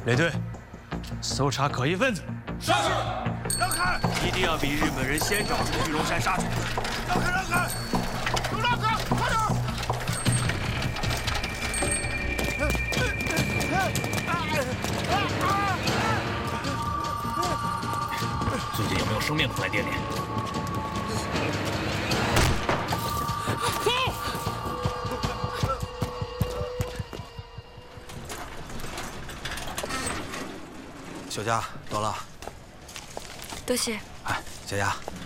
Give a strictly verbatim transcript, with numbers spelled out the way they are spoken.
列队，搜查可疑分子。 是。让开！ 一定要比日本人先找出巨龙山杀手。 让开！让开！都让开！快点！ 最近有没有生面孔来店里？ 走！ 小佳，到了。 多谢。 哎，佳佳，